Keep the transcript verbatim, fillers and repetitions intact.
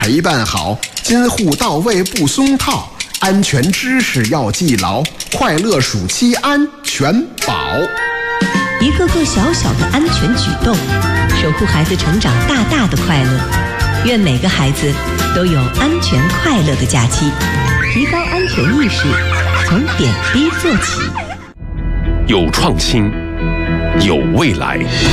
陪伴好，监护到位不松套，安全知识要记牢，快乐暑期安全宝。 一个个小小的安全举动，守护孩子成长大大的快乐。愿每个孩子都有安全快乐的假期，提高安全意识，从点滴做起。 有创新，有未来。